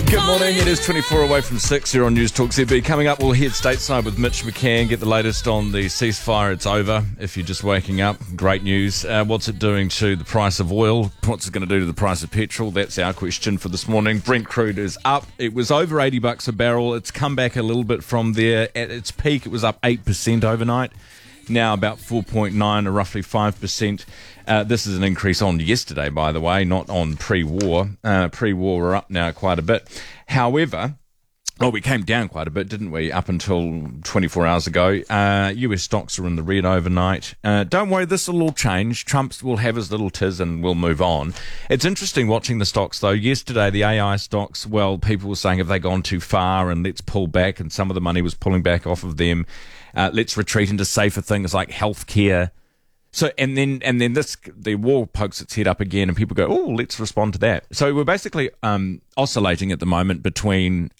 Good morning, it is 24 away from 6 here on News Talk ZB. Coming up, we'll head stateside with Mitch McCann, get the latest on the ceasefire. It's over. If you're just waking up, great news. What's it doing to the price of oil? What's it going to do to the price of petrol? That's our question for this morning. Brent crude is up. It was over $80 a barrel. It's come back a little bit from there. At its peak, it was up 8% overnight. Now about 4.9 or roughly 5%. This is an increase on yesterday, by the way, not on pre-war. Pre-war, we're up now quite a bit. However, we came down quite a bit, didn't we, up until 24 hours ago. US stocks are in the red overnight. Don't worry, this will all change. Trump will have his little tiz and we'll move on. It's interesting watching the stocks, though. Yesterday, the AI stocks, well, people were saying, have they gone too far and let's pull back, and some of the money was pulling back off of them. Let's retreat into safer things like healthcare. So, and then the war pokes its head up again and people go, oh, let's respond to that. So we're basically, oscillating at the moment between,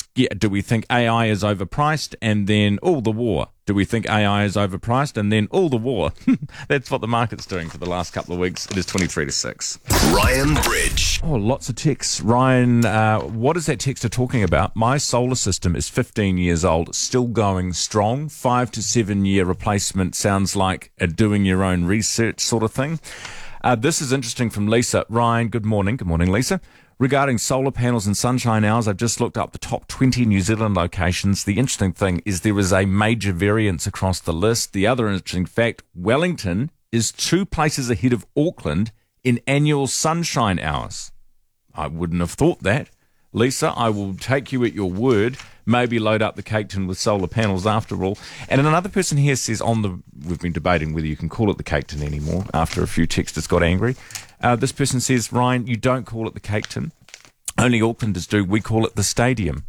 do we think AI is overpriced, and then, the war. Do we think AI is overpriced, and then, the war. That's what the market's doing for the last couple of weeks. It is 23 to 6. Ryan Bridge. Oh, lots of texts. Ryan, what is that texter talking about? My solar system is 15 years old, still going strong. 5 to 7 year replacement sounds like a doing your own research sort of thing. This is interesting from Lisa. Ryan, good morning. Good morning, Lisa. Regarding solar panels and sunshine hours, I've just looked up the top 20 New Zealand locations. The interesting thing is there is a major variance across the list. The other interesting fact, Wellington is 2 places ahead of Auckland in annual sunshine hours. I wouldn't have thought that. Lisa, I will take you at your word. Maybe load up the cake tin with solar panels after all. And another person here says we've been debating whether you can call it the cake tin anymore after a few texters got angry. This person says, Ryan, you don't call it the cake tin. Only Aucklanders do. We call it the stadium.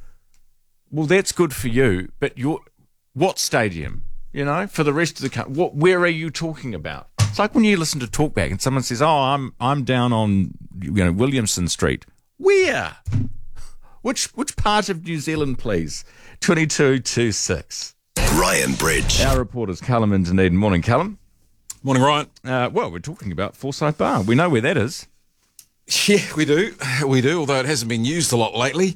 Well, that's good for you, but what stadium? You know, for the rest of the country, where are you talking about? It's like when you listen to Talkback and someone says, I'm down on, Williamson Street. Where? Which part of New Zealand, please? 22 to 6. Ryan Bridge. Our reporter's Callum in Dunedin. Morning, Callum. Morning, Ryan. We're talking about Forsyth Bar. We know where that is. Yeah, we do, although it hasn't been used a lot lately.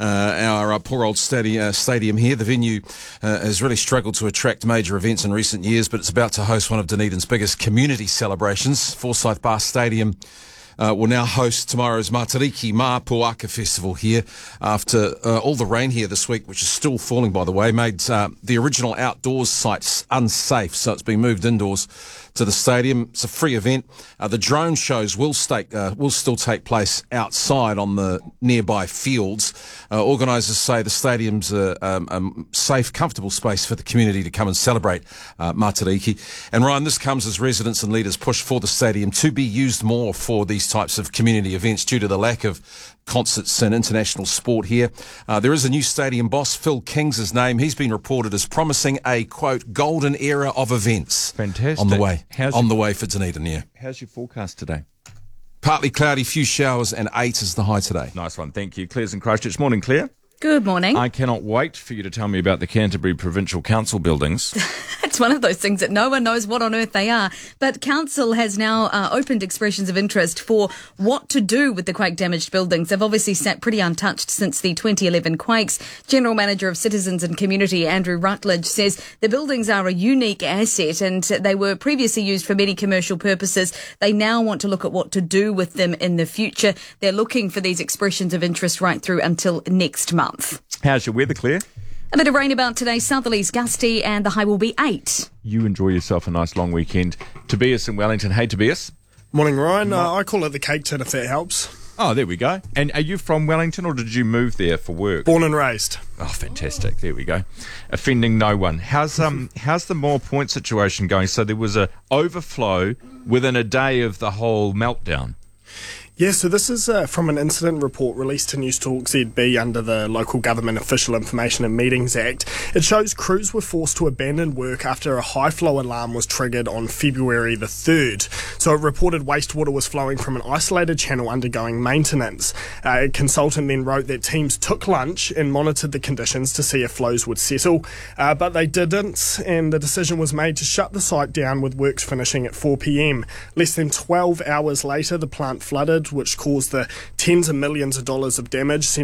Our poor old stadium here, the venue has really struggled to attract major events in recent years, but it's about to host one of Dunedin's biggest community celebrations. Forsyth Bar Stadium will now host tomorrow's Matariki Mā Puaka Festival here after all the rain here this week, which is still falling, by the way, made the original outdoors site unsafe, so it's been moved indoors to the stadium. It's a free event. The drone shows will still take place outside on the nearby fields. Organisers say the stadium's a safe, comfortable space for the community to come and celebrate Matariki. And Ryan, this comes as residents and leaders push for the stadium to be used more for these types of community events due to the lack of concerts and international sport here. There is a new stadium boss, Phil King's his name. He's been reported as promising a, quote, golden era of events. Fantastic. On the way for Dunedin, yeah. How's your forecast today? Partly cloudy, few showers, and 8 is the high today. Nice one, thank you. Claire's in Christchurch. Morning, Claire. Good morning. I cannot wait for you to tell me about the Canterbury Provincial Council buildings. It's one of those things that no one knows what on earth they are. But Council has now opened expressions of interest for what to do with the quake-damaged buildings. They've obviously sat pretty untouched since the 2011 quakes. General Manager of Citizens and Community, Andrew Rutledge, says the buildings are a unique asset and they were previously used for many commercial purposes. They now want to look at what to do with them in the future. They're looking for these expressions of interest right through until next month. How's your weather, Claire? A bit of rain about today, southerlies gusty, and the high will be 8. You enjoy yourself a nice long weekend. Tobias in Wellington. Hey, Tobias. Morning, Ryan. I call it the cake tin if that helps. Oh, there we go. And are you from Wellington or did you move there for work? Born and raised. Oh, fantastic. There we go. Offending no one. How's the More Point situation going? So there was a overflow within a day of the whole meltdown. Yeah, so this is from an incident report released to News Talk ZB under the Local Government Official Information and Meetings Act. It shows crews were forced to abandon work after a high flow alarm was triggered on February the 3rd. So it reported wastewater was flowing from an isolated channel undergoing maintenance. A consultant then wrote that teams took lunch and monitored the conditions to see if flows would settle, but they didn't, and the decision was made to shut the site down with works finishing at 4 p.m. Less than 12 hours later, the plant flooded, which caused the tens of millions of dollars of damage,